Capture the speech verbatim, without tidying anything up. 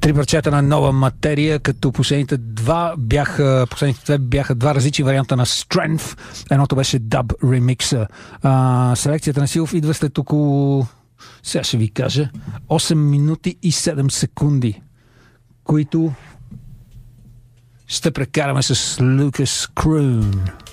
Три парчета на нова материя, като последните два бяха, последните две бяха два различни варианта на Strength. Едното беше Dub ремикса. А, селекцията на Силов идва след около, сега ще ви кажа, осем минути и седем секунди, които ще прекараме с Lucas Kroon.